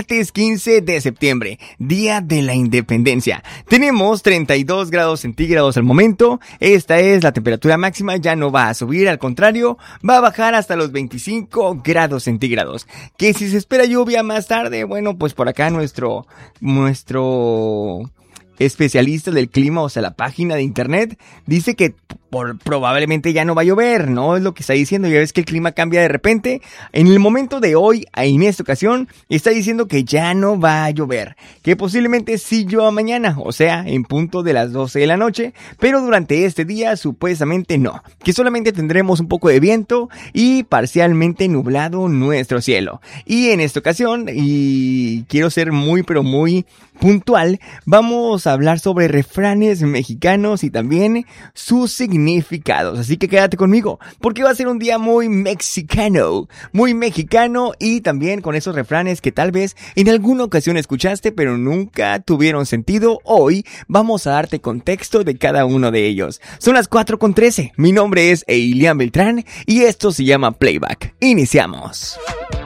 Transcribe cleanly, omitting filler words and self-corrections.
martes 15 de septiembre, Día de la Independencia. Tenemos 32 grados centígrados al momento. Esta es la temperatura máxima, ya no va a subir, al contrario, va a bajar hasta los 25 grados centígrados. Que si se espera lluvia más tarde, bueno, pues por acá nuestro especialista del clima, o sea, la página de internet, dice que probablemente ya no va a llover, ¿no? Es lo que está diciendo. Ya ves que el clima cambia de repente. En el momento de hoy, en esta ocasión, está diciendo que ya no va a llover, que posiblemente sí llueva mañana, o sea, en punto de las 12 de la noche, pero durante este día supuestamente no, que solamente tendremos un poco de viento y parcialmente nublado nuestro cielo. Y en esta ocasión, y quiero ser muy pero muy puntual, vamos a hablar sobre refranes mexicanos y también sus significados. Así que quédate conmigo, porque va a ser un día muy mexicano y también con esos refranes que tal vez en alguna ocasión escuchaste pero nunca tuvieron sentido. Hoy vamos a darte contexto de cada uno de ellos. Son las 4:13. Mi nombre es Eilian Beltrán y esto se llama Playback. Iniciamos.